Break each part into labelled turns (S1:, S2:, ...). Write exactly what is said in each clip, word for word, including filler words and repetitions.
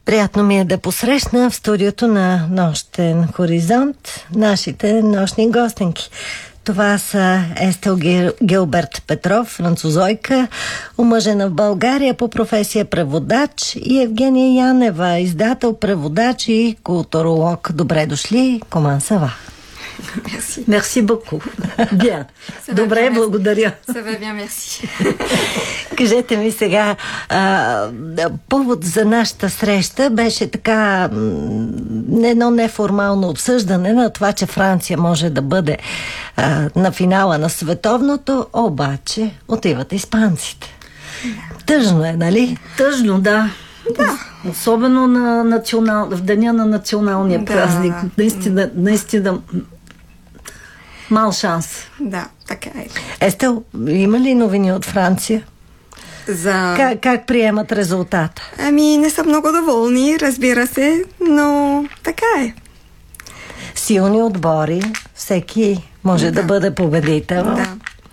S1: Приятно ми е да посрещна в студиото на Нощен хоризонт нашите нощни гостенки. Това са Естел Гилберт Петров, французойка, омъжена в България по професия преводач, и Евгения Янева, издател, преводач и културолог. Добре дошли, comment ça va?
S2: Merci.
S1: Merci beaucoup. Bien. Добре, bien, благодаря.
S2: Ça va bien, merci.
S1: Кажете ми сега, а, повод за нашата среща беше така едно неформално обсъждане на това, че Франция може да бъде а, на финала на световното, обаче отиват испанците. Да. Тъжно е, нали?
S3: Тъжно, да.
S2: Да.
S3: Особено на национал... в деня на националния
S2: да.
S3: празник. Наистина, наистина мал шанс.
S2: Да, така е.
S1: Естел, има ли новини от Франция?
S2: За...
S1: Как, как приемат резултата?
S2: Ами, не са много доволни, разбира се, но така е.
S1: Силни отбори, всеки може да, да бъде победител.
S2: Да.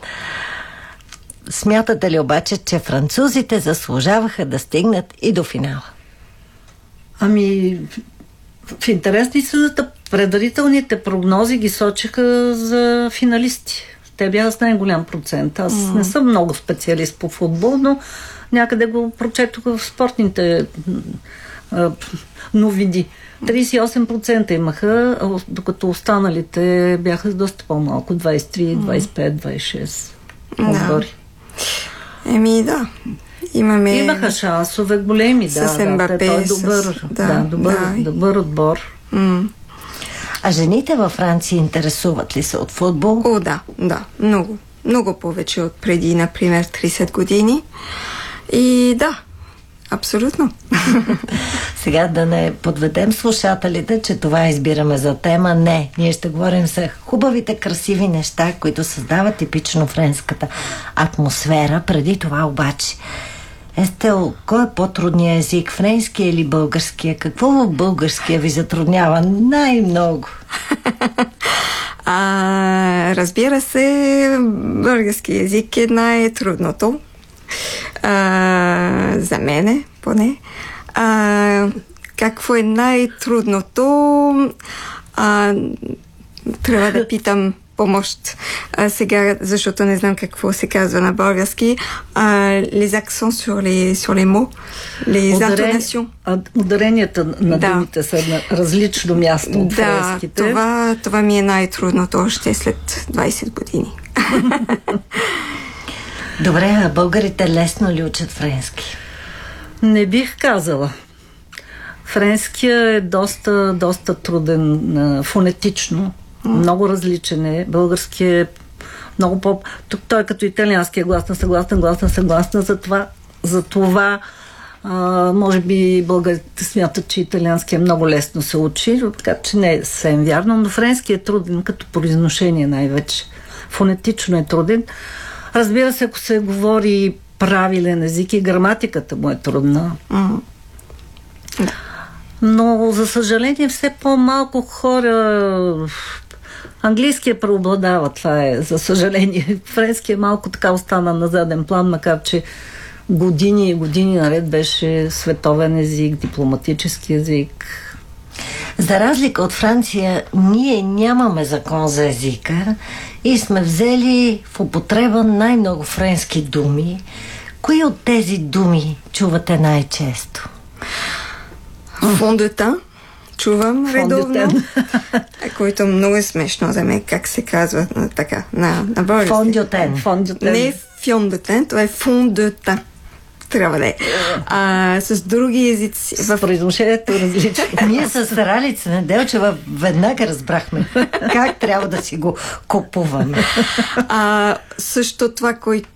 S1: Смятате ли обаче, че французите заслужаваха да стигнат и до финала?
S3: Ами, в интерес на истината, предварителните прогнози ги сочиха за финалисти. Те бяха с най-голям процент. Аз mm. не съм много специалист по футбол, но някъде го прочетох в спортните а, новини. тридесет и осем процента имаха, докато останалите бяха доста по-малко. двадесет и три, двадесет и пет, двадесет и шест отбори.
S2: Еми, да. Имаме...
S3: Имаха шансове големи, да.
S2: С Ембапе.
S3: Да, той е добър,
S2: да,
S3: да, добър,
S2: да.
S3: добър отбор.
S2: Mm.
S1: А жените във Франция интересуват ли се от футбол?
S2: О, да, да. Много. Много повече от преди, например, тридесет години. И да, абсолютно.
S1: Сега да не подведем слушателите, че това избираме за тема. Не, ние ще говорим за хубавите, красиви неща, които създават типично френската атмосфера. Преди това обаче, Естел, кой е по-трудният език? Френския или българския? Какво в българския ви затруднява най-много?
S2: А, разбира се, български език е най-трудното. А, за мене, поне. А, какво е най-трудното? А, трябва да питам помощ а, сега, защото не знам какво се казва на български. А, les accents sur les, sur les mots, les intonations.
S3: Ударенията на
S2: да.
S3: думите са на различно място от
S2: да,
S3: френските.
S2: Да, това, това ми е най-трудното още след двадесет години.
S1: Добре, а българите лесно ли учат френски?
S3: Не бих казала. Френския е доста, доста труден фонетично. Много различен е. Български е много по... Тук той е като италиански е гласна, съгласна, гласна, съгласна. Затова, затова а, може би българите смятат, че италиански е много лесно се учи, така че не е съвсем вярно, но френски е труден като произношение най-вече. Фонетично е труден. Разбира се, ако се говори правилен език и граматиката му е трудна.
S2: Mm.
S3: Но, за съжаление, все по-малко хора... Английския преобладава, това е, за съжаление. Френския малко така остана на заден план, макар че години и години наред беше световен език, дипломатически език.
S1: За разлика от Франция, ние нямаме закон за езика и сме взели в употреба най-много френски думи. Кои от тези думи чувате най-често?
S2: Фон де тен чувам редовно, който много е смешно за мен, как се казва така на, на български.
S1: Фон де тен.
S2: Не фон де тен, това е фон де тен. Трябва да е. А, с други езици...
S3: С произношението е различно.
S1: Ние с Ралица Неделчева веднага разбрахме как трябва да си го купуваме.
S2: А, също това, което